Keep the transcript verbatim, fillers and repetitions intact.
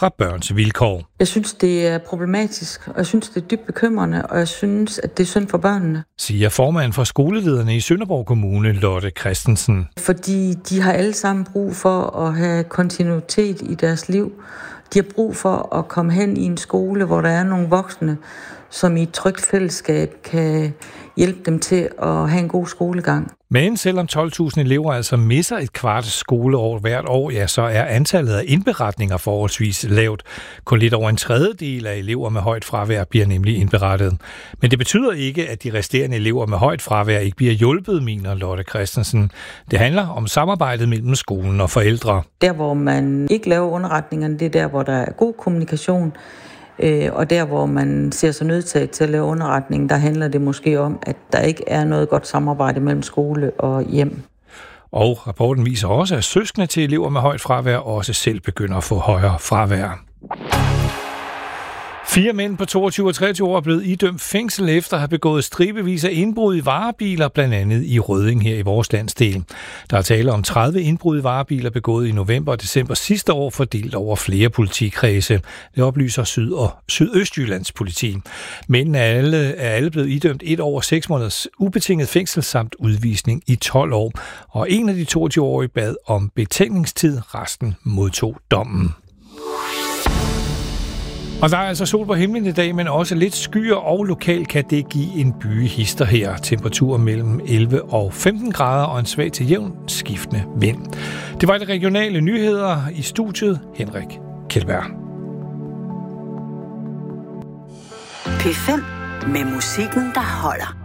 fra Børns Vilkår. Jeg synes, det er problematisk, og jeg synes, det er dybt bekymrende, og jeg synes, at det er synd for børnene. Siger formand for skolelederne i Sønderborg Kommune, Lotte Christensen. Fordi de har alle sammen brug for at have kontinuitet i deres liv. De har brug for at komme hen i en skole, hvor der er nogle voksne, som i et trygt fællesskab kan hjælpe dem til at have en god skolegang. Men selvom tolv tusind elever altså misser et kvart skoleår hvert år, ja, så er antallet af indberetninger forholdsvis lavt. Kun lidt over en tredjedel af elever med højt fravær bliver nemlig indberettet. Men det betyder ikke, at de resterende elever med højt fravær ikke bliver hjulpet, mener Lotte Christensen. Det handler om samarbejdet mellem skolen og forældre. Der, hvor man ikke laver underretningerne, det er der, hvor der er god kommunikation. Og der, hvor man ser sig nødt til at lave underretning, der handler det måske om, at der ikke er noget godt samarbejde mellem skole og hjem. Og rapporten viser også, at søskende til elever med højt fravær også selv begynder at få højere fravær. Fire mænd på toogtyve og treogtyve år er blevet idømt fængsel efter at have begået stribevis af indbrud i varebiler, blandt andet i Rødding her i vores landsdel. Der er tale om tredive indbrud i varebiler begået i november og december sidste år, fordelt over flere politikredse. Det oplyser Syd- og Sydøstjyllands politi. Mændene er alle, er alle blevet idømt et år og seks måneders ubetinget fængsel samt udvisning i tolv år. Og en af de toogtyve-årige bad om betænkningstid, resten modtog dommen. Og der er altså sol på himlen i dag, men også lidt skyer, og lokalt kan det give en bygehister her. Temperaturer mellem elleve og femten grader og en svag til jævn skiftende vind. Det var de regionale nyheder i studiet. Henrik Kjeldberg. P fem med musikken, der holder.